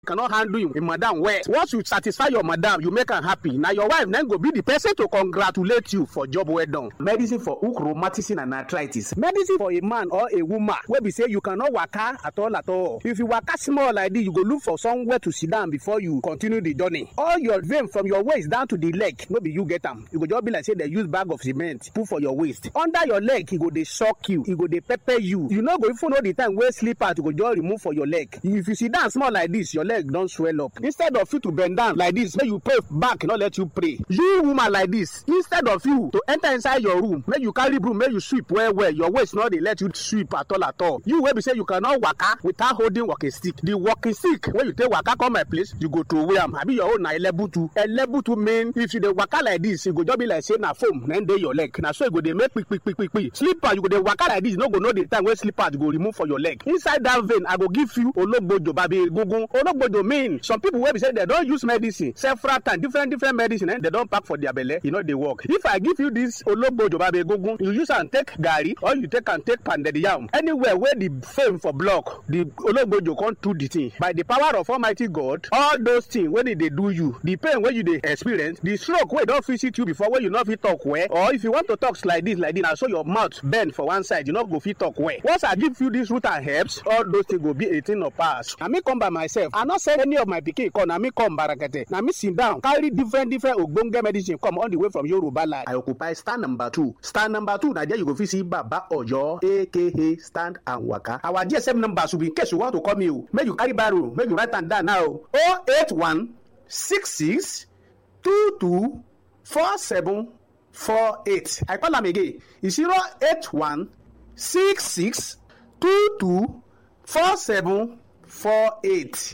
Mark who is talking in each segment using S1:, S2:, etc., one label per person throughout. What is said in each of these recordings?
S1: cannot handle you madam well. Once you satisfy your madam, you make am happy, na your wife then go be the person to congratulate you for job well done. Medicine for hook rheumatism and arthritis. Medicine for a man or a woman wey be say you cannot waka at all. If you waka small like this, you go look for somewhere to sit down before you continue the journey. All your vein from your waist down to the leg, no be you get am. You go just be like say they use bag of cement put for your waist. Under your leg, e go dey shock you, e go dey pepper you. You no go even know the time wey slippers go just remove for your leg. If you sit down small like this, your leg don swell up. Instead of you to bend down like this, make you pray back, no let you pray. You woman like this, instead of you to enter inside your room, make you carry broom, make you sweep well. Your waist no dey let you sweep at all. You wey be say you cannot waka without holding walking stick. The walking stick wey you take waka come my place, you go throw away am. Abi your own na elebutu. Elebutu mean if you dey waka like this, e go just be like say na foam na dey your leg. Na so e go dey make quick. Slipper you go dey waka like this, you no go know the time wey slippers go remove for your leg. Inside that vein, I go give you ologbojo babi egungun. Ologbojo mean some people wey be say they don use medicine several times, different medicine, they don pack for their belle, e no dey work. If I give you this ologbojo babi egungun, you use am take garri or you take am take pounded yam, anywhere where the fame for block, the ologbojo come do the thing. By the power of Almighty God, all those things wey dey do you, the pain wey you dey experience, the stroke wey don visit you before wey you no fit talk well, or if you want to talk like this, na so your mouth bend for one side, you no go fit talk well. Once I give you this root and herbs, all those things go be a thing of past. Na me come by myself. I no send any of my pikin come, na me come barakete. Na me sit down, carry different ogbonge medicine come all the way from Yoruba land. I occupy stand number 2. Stand number 2, na there you go fit see Baba Oyo, aka Stand and Waka. Our GSM number should be in case you want to call me. Make you carry barrow, make you write am down now. 081 66 22 47 48. I call am again. It's 081 66 22 47 48.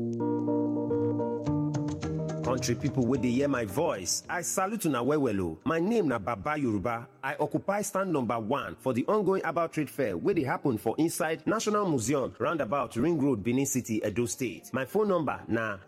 S2: Country people wey dey hear my voice, I salute una well o. My name na Baba Yoruba. I occupy stand number 1 for the ongoing About Trade Fair wey dey happen for inside National Museum, roundabout Ring Road, Benin City, Edo State. My phone number na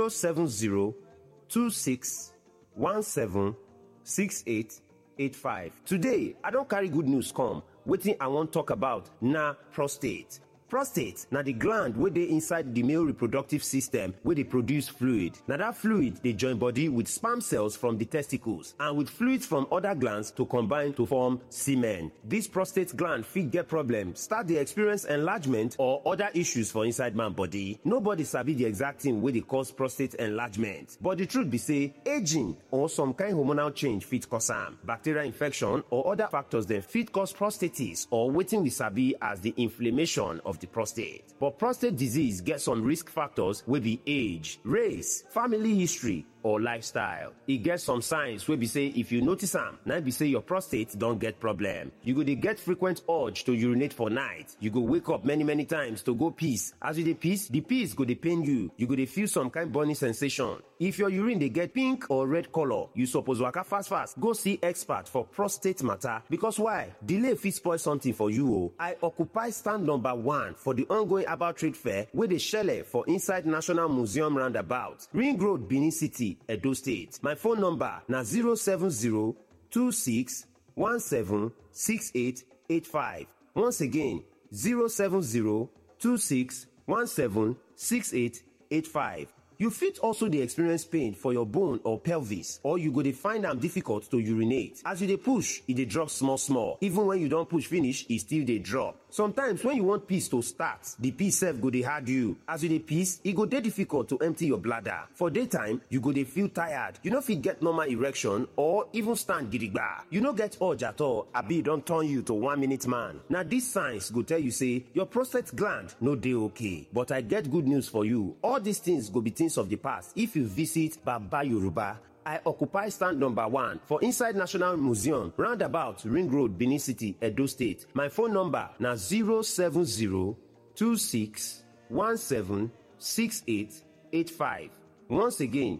S2: 07026176885. Today, I don carry good news come. Wetin I wan talk about na prostate. Prostate na the gland wey dey inside the male reproductive system wey dey produce fluid. Na that fluid dey join body with sperm cells from the testicles and with fluids from other glands to combine to form semen. This prostate gland fit get problem, start dey experience enlargement or other issues for inside man body. Nobody sabi the exact thing wey dey cause prostate enlargement, but the truth be say aging or some kind hormonal change fit cause am. Bacterial infection or other factors dem fit cause prostatitis, or wetin we sabi as the inflammation of the prostate. But prostate disease get some risk factors wey be age, race, family history, or lifestyle. E get some signs wey be say if you notice am, na be say your prostate don get problem. You go dey get frequent urge to urinate for night. You go wake up many times to go piss. As you dey piss, the piss go dey pain you. You go dey feel some kind burning sensation. If your urine dey get pink or red color, you suppose waka fast go see expert for prostate matter. Because why? Delay fit spoil something for you o. I occupy stand number 1 for the ongoing About Trade Fair wey dey shele for inside National Museum roundabout, Ring Road, Benin City, Edo State. My phone number na 07026176885. Once again, 07026176885. You fit also dey experience pain for your bone or pelvis, or you go dey find am difficult to urinate. As you dey push, e dey drop small. Even when you don push finish, e still dey drop. Sometimes when you want piss to start, the piss sef go dey hard you. As you dey piss, e go dey difficult to empty your bladder. For daytime, you go dey feel tired. You no fit get normal erection or even stand gidigba. You no get urge at all, abi e don turn you to 1-minute man. Na these signs go tell you say your prostate gland no dey okay. But I get good news for you. All these things go be things of the past if you visit Baba Yoruba. I occupy stand number 1 for inside National Museum, roundabout Ring Road, Benin City, Edo State. My phone number na 07026176885. Once again,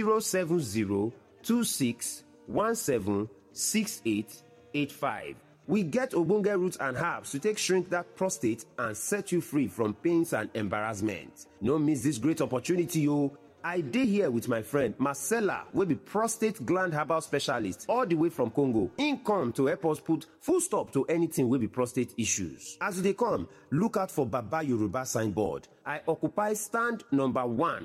S2: 07026176885. We get ogbonge roots and herbs to take shrink that prostate and set you free from pains and embarrassment. No miss this great opportunity, o. I dey here with my friend Marcella, wey be prostate gland herbal specialist all the way from Congo. Im come to help us put full stop to anything wey be prostate issues. As you dey come, look out for Baba Yoruba signboard. I occupy stand number 1